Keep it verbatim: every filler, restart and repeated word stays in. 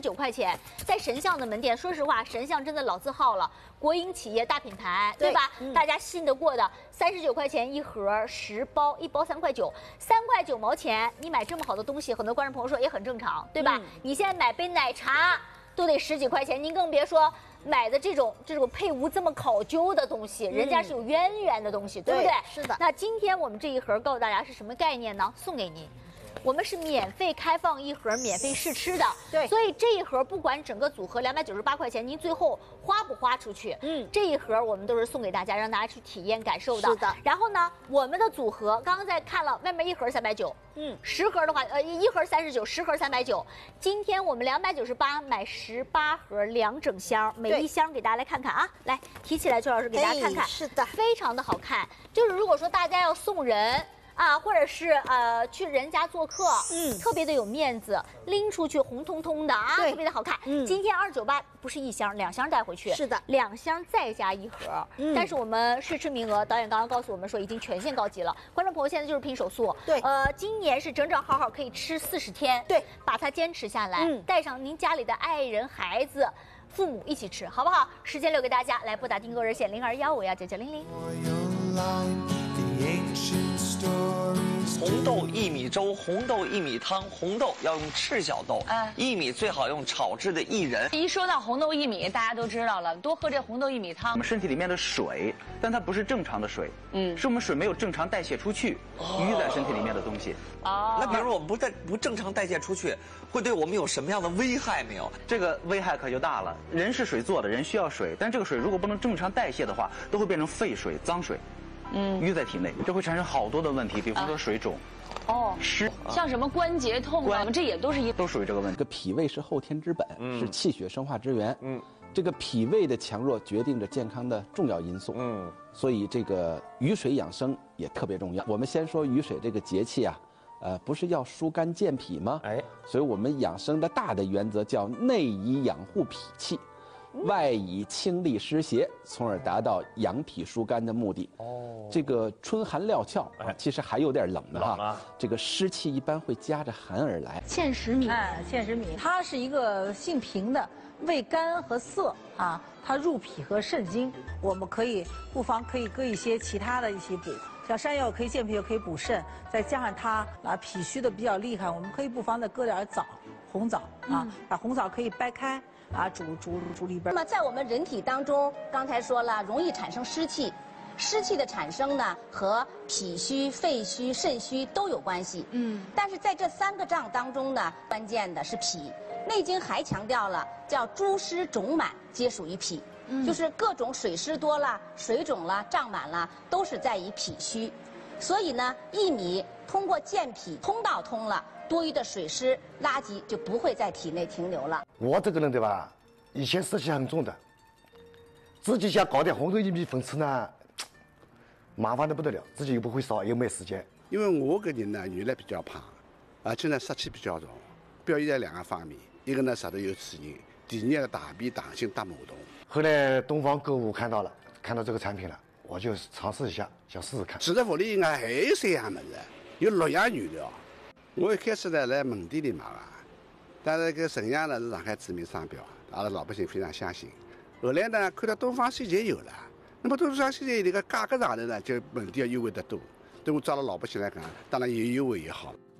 九块钱，在神象的门店，说实话，神象真的老字号了，国营企业大品牌，对吧？嗯、大家信得过的，三十九块钱一盒，十包，一包三块九，三块九毛钱，你买这么好的东西，很多观众朋友说也很正常，对吧？嗯、你现在买杯奶茶都得十几块钱，您更别说。买的这种这种配伍这么考究的东西，人家是有渊源的东西，嗯、对不对？ 是的。 那今天我们这一盒告诉大家是什么概念呢？送给您。我们是免费开放一盒，免费试吃的， 对， 所以这一盒不管整个组合两百九十八块钱，您最后花不花出去，嗯，这一盒我们都是送给大家，让大家去体验感受的。 是的。 然后呢，我们的组合刚刚在看了，外面一盒三百九，嗯，十盒的话，呃，一盒三十九，十盒三百九。今天我们两百九十八买十八盒，两整箱，每一箱给大家来看看啊，来提起来，周老师给大家看看， 是的， 非常的好看。就是如果说大家要送人。啊，或者是呃去人家做客，嗯，特别的有面子，拎出去红彤彤的啊，特别的好看。嗯，今天二九八不是一箱，两箱带回去。 是的， 两箱再加一盒。嗯，但是我们试吃名额，导演刚刚告诉我们说已经全线告急了。观众朋友现在就是拼手速。 对， 呃，今年是整整好好可以吃四十天。 对， 把它坚持下来，嗯，带上您家里的爱人、孩子、父母一起吃，好不好？时间留给大家，来拨打订购热线零二幺五幺九九零零。 红豆薏米粥、红豆薏米汤，红豆要用赤小豆，哎，薏米最好用炒制的薏仁。 一说到红豆薏米，大家都知道了，多喝这红豆薏米汤。 我们身体里面的水，但它不是正常的水，嗯，是我们水没有正常代谢出去，淤在身体里面的东西。 哦，那比如我们不在不正常代谢出去，会对我们有什么样的危害没有？ 这个危害可就大了。人是水做的，人需要水，但这个水如果不能正常代谢的话，都会变成废水、脏水。嗯，淤在体内，这会产生好多的问题，比方说水肿， 哦， 湿， 像什么关节痛啊，这也都是一都属于这个问题。 这个脾胃是后天之本， 嗯、 是气血生化之源。 嗯， 这个脾胃的强弱决定着健康的重要因素。嗯，所以这个雨水养生也特别重要。我们先说雨水这个节气啊，呃，不是要疏肝健脾吗？哎，所以我们养生的大的原则叫内以养护脾气。外以清利湿邪，从而达到养脾疏肝的目的。哦，这个春寒料峭啊，其实还有点冷的哈。冷啊，这个湿气一般会夹着寒而来。 芡实米，哎，芡实米，它是一个性平的，味甘和涩啊，它入脾和肾经。我们可以不妨可以搁一些其他的一些补，像山药可以健脾，又可以补肾，再加上它啊脾虚的比较厉害，我们可以不妨再搁点枣，红枣啊，嗯、把红枣可以掰开。啊，煮煮煮里边。 那么在我们人体当中，刚才说了，容易产生湿气，湿气的产生呢和脾虚、肺虚、肾虚都有关系。嗯，但是在这三个脏当中呢，关键的是脾。《内经》还强调了，叫诸湿肿满皆属于脾，嗯、就是各种水湿多了、水肿了、胀满了，都是在于脾虚。所以呢，薏米通过健脾通道通了。多余的水湿垃圾就不会在体内停留了。 我这个人对吧，以前湿气很重的，自己想搞点红豆薏米粉吃呢，麻烦的不得了，自己又不会烧，又没时间。 因为我个人呢，原来比较胖，而且呢湿气比较重，表现在两个方面，一个呢舌头有齿龈，第二个大便溏心大蠕动。 后来东方购物看到了，看到这个产品了，我就尝试一下，想试试看。 其实屋里应该还有三样么子，有六样原料。我一开始呢来门店里买啊，但是这个陈阳呢是上海知名商标，阿拉老百姓非常相信。后来呢看到东方水泉有了，那么东方水泉这个价格上头呢就门店优惠得多，对我找了老百姓来讲，当然有优惠也好。